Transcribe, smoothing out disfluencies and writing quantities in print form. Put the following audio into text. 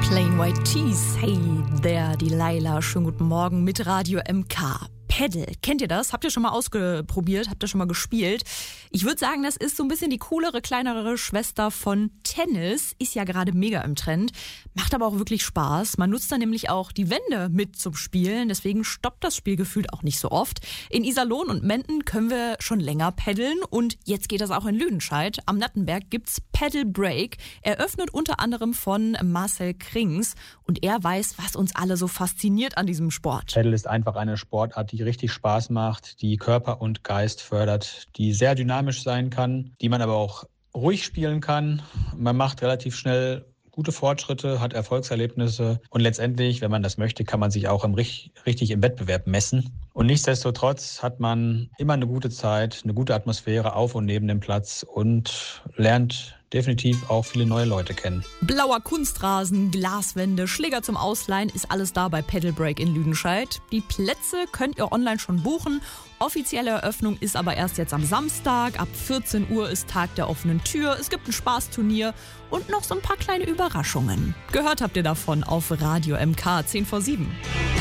Plain White Tees, hey there, die Laila, schönen guten Morgen mit Radio MK. Paddle, kennt ihr das? Habt ihr schon mal ausprobiert? Habt ihr schon mal gespielt? Ich würde sagen, das ist so ein bisschen die coolere, kleinere Schwester von Tennis. Ist ja gerade mega im Trend. Macht aber auch wirklich Spaß. Man nutzt dann nämlich auch die Wände mit zum Spielen. Deswegen stoppt das Spiel gefühlt auch nicht so oft. In Iserlohn und Menden können wir schon länger paddeln. Und jetzt geht das auch in Lüdenscheid. Am Nattenberg gibt's Paddle Break. Eröffnet unter anderem von Marcel Krings. Und er weiß, was uns alle so fasziniert an diesem Sport. Paddle ist einfach eine Sportart, die richtig Spaß macht, die Körper und Geist fördert, die sehr dynamisch sein kann, die man aber auch ruhig spielen kann. Man macht relativ schnell gute Fortschritte, hat Erfolgserlebnisse und letztendlich, wenn man das möchte, kann man sich auch richtig im Wettbewerb messen. Und nichtsdestotrotz hat man immer eine gute Zeit, eine gute Atmosphäre auf und neben dem Platz und lernt definitiv auch viele neue Leute kennen. Blauer Kunstrasen, Glaswände, Schläger zum Ausleihen, ist alles da bei Paddle Break in Lüdenscheid. Die Plätze könnt ihr online schon buchen. Offizielle Eröffnung ist aber erst jetzt am Samstag. Ab 14 Uhr ist Tag der offenen Tür. Es gibt ein Spaßturnier und noch so ein paar kleine Überraschungen. Gehört habt ihr davon auf Radio MK 10 vor 7.